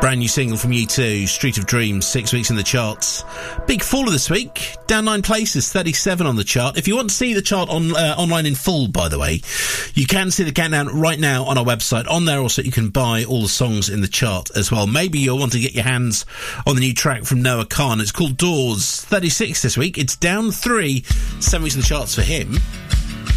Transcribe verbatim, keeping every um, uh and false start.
Brand new single from U two, Street of Dreams, six weeks in the charts. Big faller this week, down nine places, thirty-seven on the chart. If you want to see the chart on uh, online in full, by the way, you can see the countdown right now on our website. On there also you can buy all the songs in the chart as well. Maybe you'll want to get your hands on the new track from Noah Khan. It's called Doors, thirty-six this week. It's down three, seven weeks in the charts for him.